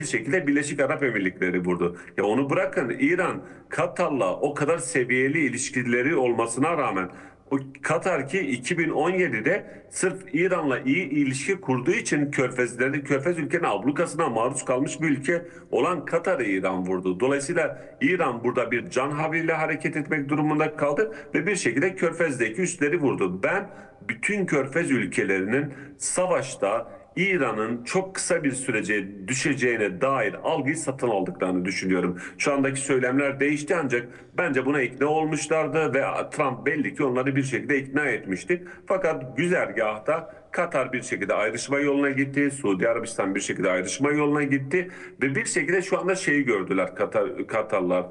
şekilde Birleşik Arap Emirlikleri vurdu. Ya onu bırakın, İran Katar'la o kadar seviyeli ilişkileri olmasına rağmen o Katar ki 2017'de sırf İran'la iyi ilişki kurduğu için Körfez ülkenin ablukasına maruz kalmış bir ülke olan Katar'ı İran vurdu. Dolayısıyla İran burada bir can havliyle hareket etmek durumunda kaldı ve bir şekilde Körfez'deki üsleri vurdu. Ben bütün Körfez ülkelerinin savaşta İran'ın çok kısa bir sürece düşeceğine dair algıyı satın aldıklarını düşünüyorum. Şu andaki söylemler değişti ancak bence buna ikna olmuşlardı ve Trump belli ki onları bir şekilde ikna etmişti. Fakat güzergahta Katar bir şekilde ayrışma yoluna gitti. Suudi Arabistan bir şekilde ayrışma yoluna gitti ve bir şekilde şu anda şeyi gördüler Katarlar,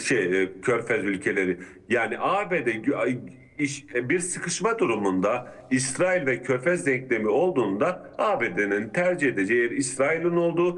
Körfez ülkeleri. Yani ABD bir sıkışma durumunda İsrail ve Körfez denklemi olduğunda ABD'nin tercih edeceği yer İsrail'in olduğu,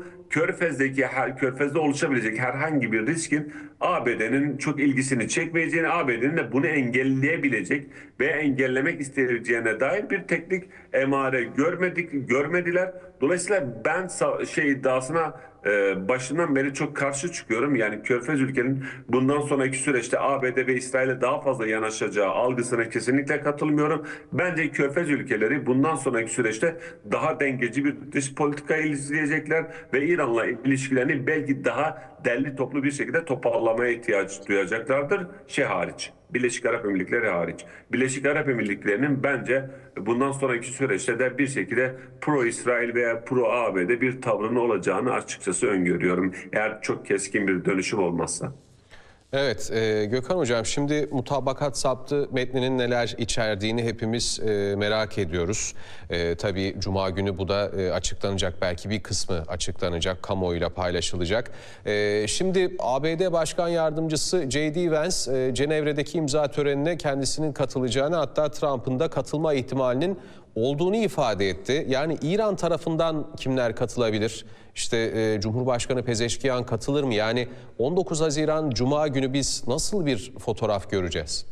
Körfez'de oluşabilecek herhangi bir riskin ABD'nin çok ilgisini çekmeyeceğini, ABD'nin de bunu engelleyebilecek ve engellemek isteyeceğine dair bir teknik emare görmediler. Dolayısıyla ben iddiasına başından beri çok karşı çıkıyorum. Yani Körfez ülkenin bundan sonraki süreçte ABD ve İsrail'e daha fazla yanaşacağı algısına kesinlikle katılmıyorum. Bence Körfez ülkeleri bundan sonraki süreçte daha dengeci bir dış politika izleyecekler ve İran'la ilişkilerini belki daha derli toplu bir şekilde toparlamaya ihtiyaç duyacaklardır. Hariç. Birleşik Arap Emirlikleri hariç. Birleşik Arap Emirlikleri'nin bence bundan sonraki süreçte de bir şekilde pro-İsrail veya pro-AB'de bir tavrının olacağını açıkçası öngörüyorum. Eğer çok keskin bir dönüşüm olmazsa. Evet, Gökhan Hocam, şimdi mutabakat saptı metninin neler içerdiğini hepimiz merak ediyoruz. Tabii Cuma günü bu da açıklanacak, belki bir kısmı açıklanacak, kamuoyuyla paylaşılacak. Şimdi ABD Başkan Yardımcısı J.D. Vance, Cenevre'deki imza törenine kendisinin katılacağını, hatta Trump'ın da katılma ihtimalinin olduğunu ifade etti. Yani İran tarafından kimler katılabilir? İşte Cumhurbaşkanı Pezeşkiyan katılır mı? Yani 19 Haziran Cuma günü biz nasıl bir fotoğraf göreceğiz?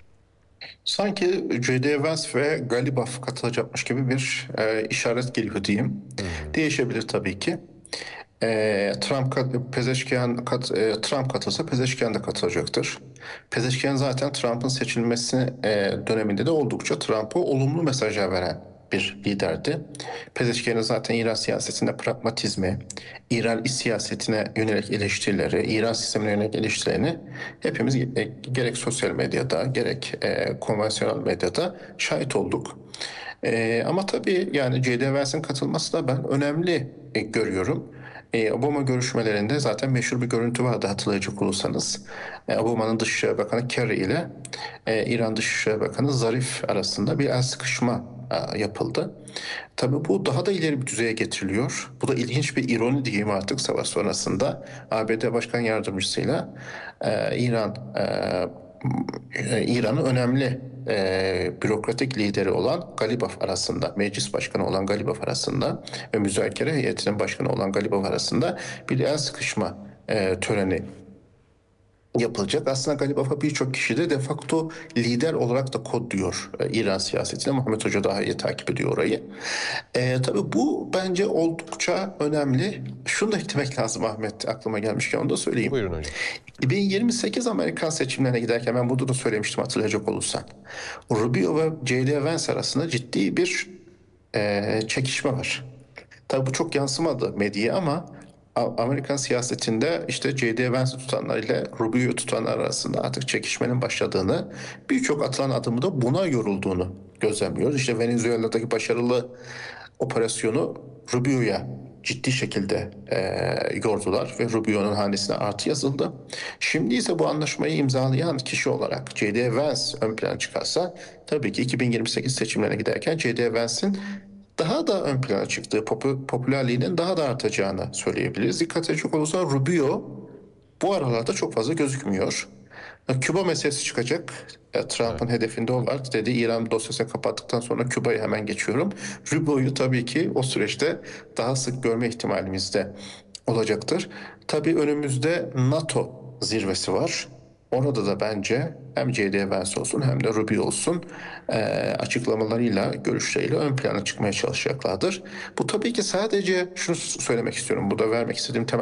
Sanki J.D. Vance ve Galibaf katılacakmış gibi bir işaret geliyor diyeyim. Değişebilir tabii ki. Trump katılsa Pezeşkiyan da katılacaktır. Pezeşkiyan zaten Trump'ın seçilmesi döneminde de oldukça Trump'a olumlu mesajlar veren bir liderdi. Pezeşkiyan'ın zaten İran siyasetinde pragmatizmi, İran iç siyasetine yönelik eleştirileri, İran sistemine yönelik eleştirilerini hepimiz gerek sosyal medyada gerek konvansiyonel medyada şahit olduk. Ama tabii yani J.D. Vance'in katılması da ben önemli görüyorum. Obama görüşmelerinde zaten meşhur bir görüntü vardı, hatırlayacak olursanız. Obama'nın Dışişleri Bakanı Kerry ile İran Dışişleri Bakanı Zarif arasında bir el sıkışma yapıldı. Tabii bu daha da ileri bir düzeye getiriliyor. Bu da ilginç bir ironi diyeyim artık, savaş sonrasında ABD Başkan Yardımcısıyla İran'ın önemli bürokratik lideri olan Galibaf arasında, meclis başkanı olan Galibaf arasında ve müzakere heyetinin başkanı olan Galibaf arasında bir el sıkışma töreni yapılacak. Aslında Galibaf'a birçok kişi de facto lider olarak da kodluyor İran siyasetine. Muhammed Hoca daha iyi takip ediyor orayı. Tabii bu bence oldukça önemli. Şunu da eklemek lazım Ahmet, aklıma gelmişken onu da söyleyeyim. Buyurun hocam. 2028 Amerikan seçimlerine giderken ben burada da söylemiştim, hatırlayacak olursan. Rubio ve J.D. Vance arasında ciddi bir çekişme var. Tabii bu çok yansımadı medyaya ama Amerikan siyasetinde işte J.D. Vance tutanlar ile Rubio'yu tutanlar arasında artık çekişmenin başladığını, birçok atılan adımı da buna yorulduğunu gözlemliyoruz. İşte Venezuela'daki başarılı operasyonu Rubio'ya ciddi şekilde yordular ve Rubio'nun hanesine artı yazıldı. Şimdi ise bu anlaşmayı imzalayan kişi olarak J.D. Vance ön plana çıkarsa, tabii ki 2028 seçimlerine giderken J.D. Vance'in daha da ön plana çıktığı, popülerliğinin daha da artacağını söyleyebiliriz. Dikkat edecek olursa Rubio bu aralarda çok fazla gözükmüyor. Küba meselesi çıkacak. Trump'ın hedefinde o var. Dedi İran dosyasını kapattıktan sonra Küba'ya hemen geçiyorum. Rubio'yu tabii ki o süreçte daha sık görme ihtimalimiz de olacaktır. Tabii önümüzde NATO zirvesi var. Orada da bence hem J.D. Vance olsun hem de Rubio olsun açıklamalarıyla, görüşleriyle ön plana çıkmaya çalışacaklardır. Bu tabii ki sadece şunu söylemek istiyorum. Bu da vermek istediğim temel